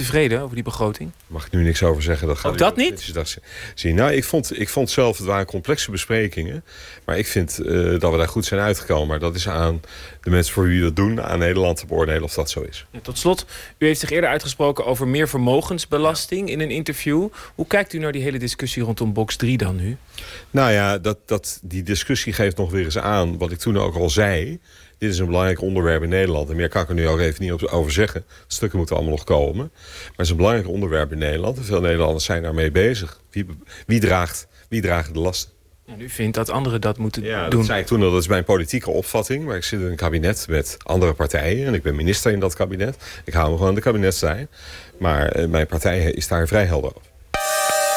tevreden over die begroting? Mag ik nu niks over zeggen? Dat gaat ook dat niet? Zien. Nou, ik vond zelf, het waren complexe besprekingen. Maar ik vind dat we daar goed zijn uitgekomen. Maar dat is aan de mensen voor wie we dat doen, aan Nederland te beoordelen of dat zo is. Ja, tot slot, u heeft zich eerder uitgesproken over meer vermogensbelasting in een interview. Hoe kijkt u naar die hele discussie rondom box 3 dan nu? Nou ja, die discussie geeft nog weer eens aan wat ik toen ook al zei. Dit is een belangrijk onderwerp in Nederland. En meer kan ik er nu ook even niet over zeggen. Stukken moeten allemaal nog komen. Maar het is een belangrijk onderwerp in Nederland. En veel Nederlanders zijn daarmee bezig. Wie draagt de lasten? En u vindt dat anderen dat moeten doen? Dat zei ik toen al. Dat is mijn politieke opvatting. Maar ik zit in een kabinet met andere partijen. En ik ben minister in dat kabinet. Ik hou me gewoon aan de kabinet zijn. Maar mijn partij is daar vrij helder op.